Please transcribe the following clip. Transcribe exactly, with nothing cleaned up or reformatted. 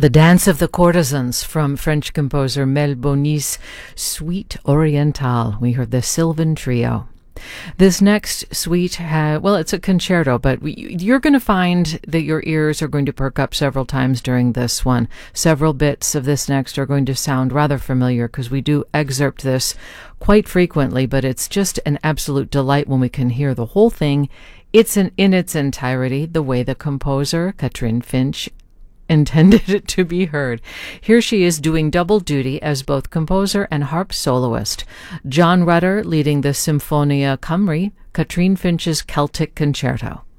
The Dance of the Courtesans from French composer Mel Bonis' Suite Orientale. We heard the Sylvan Trio. This next suite, ha- well, it's a concerto, but we, you're going to find that your ears are going to perk up several times during this one. Several bits of this next are going to sound rather familiar because we do excerpt this quite frequently, but it's just an absolute delight when we can hear the whole thing. It's an, in its entirety, the way the composer, Katrin Finch, intended it to be heard. Here she is doing double duty as both composer and harp soloist. John Rutter leading the Symphonia Cymru, Katrin Finch's Celtic Concerto.